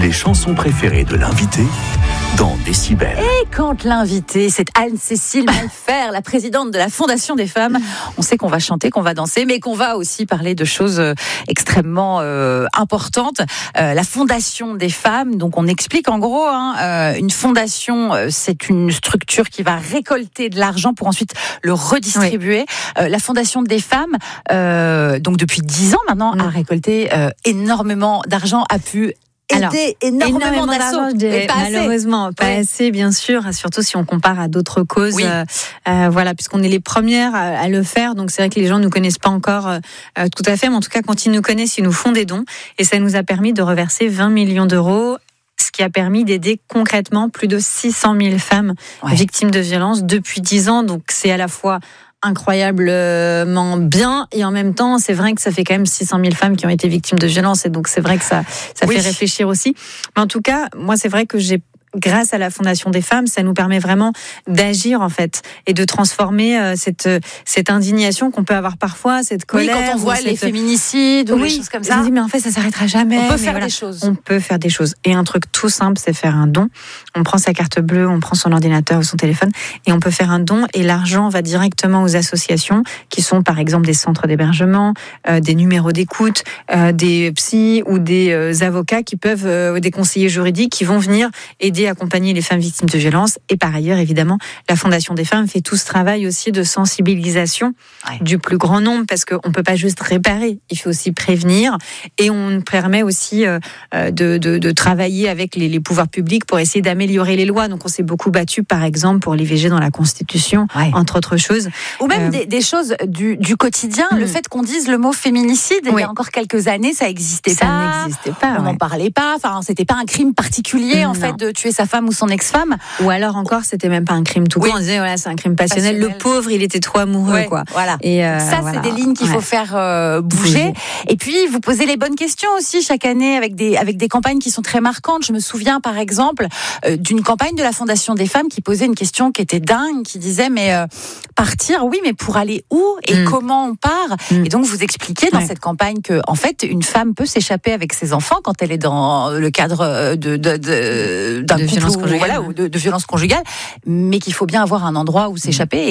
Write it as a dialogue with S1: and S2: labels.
S1: les chansons préférées de l'invité dans Décibel.
S2: Et quand l'invité, c'est Anne-Cécile Malfer, la présidente de la Fondation des femmes, on sait qu'on va chanter, qu'on va danser, mais qu'on va aussi parler de choses extrêmement importantes. La Fondation des femmes, donc on explique en gros, une fondation, c'est une structure qui va récolter de l'argent pour ensuite le redistribuer. Oui. La Fondation des femmes, donc depuis 10 ans maintenant, a récolté énormément d'argent, a pu aider énormément d'argent,
S3: malheureusement pas assez, bien sûr, surtout si on compare à d'autres causes. Oui. Voilà, puisqu'on est les premières à le faire, donc c'est vrai que les gens nous connaissent pas encore tout à fait, mais en tout cas quand ils nous connaissent, ils nous font des dons, et ça nous a permis de reverser 20 millions d'euros, ce qui a permis d'aider concrètement plus de 600 000 femmes victimes de violences depuis 10 ans, donc c'est à la fois incroyablement bien, et en même temps c'est vrai que ça fait quand même 600 000 femmes qui ont été victimes de violences, et donc c'est vrai que ça fait réfléchir aussi. Mais en tout cas, moi c'est vrai que grâce à la Fondation des femmes, ça nous permet vraiment d'agir en fait, et de transformer cette indignation qu'on peut avoir parfois, cette colère.
S2: Oui, quand on voit les féminicides ou les choses comme ça.
S3: On se dit mais en fait ça s'arrêtera jamais.
S2: On peut faire des choses.
S3: On peut faire des choses. Et un truc tout simple, c'est faire un don. On prend sa carte bleue, on prend son ordinateur ou son téléphone, et on peut faire un don, et l'argent va directement aux associations qui sont par exemple des centres d'hébergement, des numéros d'écoute, des psys ou des avocats qui peuvent, des conseillers juridiques qui vont venir aider, accompagner les femmes victimes de violences. Et par ailleurs, évidemment, la Fondation des femmes fait tout ce travail aussi de sensibilisation du plus grand nombre, parce qu'on ne peut pas juste réparer, il faut aussi prévenir, et on permet aussi de travailler avec les pouvoirs publics pour essayer d'améliorer les lois. Donc on s'est beaucoup battu, par exemple, pour l'IVG dans la Constitution, entre autres choses.
S2: Ou même des choses du quotidien, le fait qu'on dise le mot féminicide, il y a encore quelques années, ça n'existait pas.
S3: Ça n'existait pas.
S2: On n'en parlait pas, enfin, c'était pas un crime particulier, en fait, de tuer sa femme ou son ex-femme.
S3: Ou alors encore, c'était même pas un crime tout court. On disait, voilà, c'est un crime passionnel. Le pauvre, il était trop amoureux, quoi.
S2: Voilà. Et ça, c'est des lignes qu'il faut faire bouger. Et puis, vous posez les bonnes questions aussi chaque année avec des campagnes qui sont très marquantes. Je me souviens, par exemple, d'une campagne de la Fondation des femmes qui posait une question qui était dingue, qui disait, mais partir, oui, mais pour aller où et comment on part? Et donc, vous expliquez dans cette campagne que, en fait, une femme peut s'échapper avec ses enfants quand elle est dans le cadre d'un couple, ou de violence conjugale, mais qu'il faut bien avoir un endroit où s'échapper.